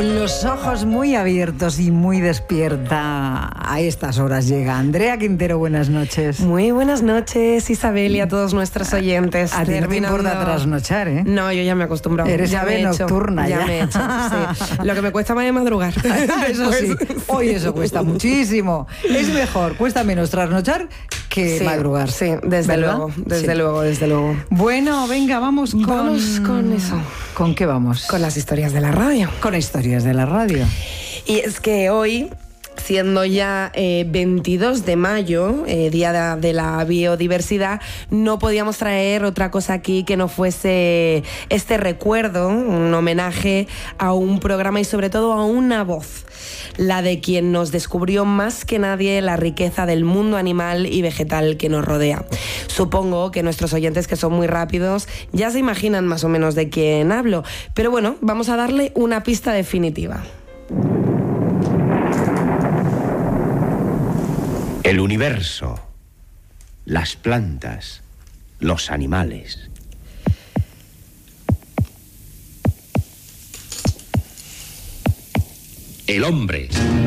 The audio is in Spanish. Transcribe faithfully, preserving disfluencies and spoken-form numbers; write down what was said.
Con los ojos muy abiertos y muy despierta, a estas horas llega Andrea Quintero. Buenas noches. Muy buenas noches, Isabel, y a todos nuestros oyentes. A ti no te importa trasnochar, ¿eh? No, yo ya me he acostumbrado. Eres ya ave nocturna. Ya, ya me he hecho, sí. Lo que me cuesta más es madrugar. Eso sí, hoy eso cuesta muchísimo. Es mejor, cuesta menos trasnochar que sí, madrugar. Sí, desde ¿verdad? luego, desde sí. luego, desde luego. Bueno, venga, vamos con... Vamos con eso. ¿Con qué vamos? Con las historias de la radio. Con historias de la radio. Y es que hoy, siendo ya eh, veintidós de mayo, eh, Día de, de la Biodiversidad, no podíamos traer otra cosa aquí que no fuese este recuerdo, un homenaje a un programa y sobre todo a una voz, la de quien nos descubrió más que nadie la riqueza del mundo animal y vegetal que nos rodea. Supongo que nuestros oyentes, que son muy rápidos, ya se imaginan más o menos de quién hablo, pero bueno, vamos a darle una pista definitiva. El universo, las plantas, los animales. El hombre.